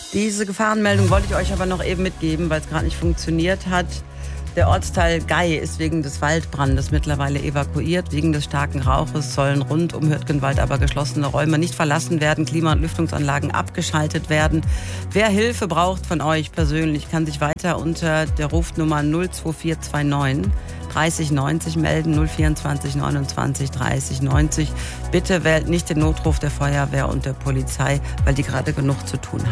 Diese Gefahrenmeldung wollte ich euch aber noch eben mitgeben, weil es gerade nicht funktioniert hat. Der Ortsteil Gey ist wegen des Waldbrandes mittlerweile evakuiert. Wegen des starken Rauches sollen rund um Hürtgenwald aber geschlossene Räume nicht verlassen werden, Klima- und Lüftungsanlagen abgeschaltet werden. Wer Hilfe braucht von euch persönlich, kann sich weiter unter der Rufnummer 02429 30 90 melden, 024 29 30 90. Bitte wählt nicht den Notruf der Feuerwehr und der Polizei, weil die gerade genug zu tun haben.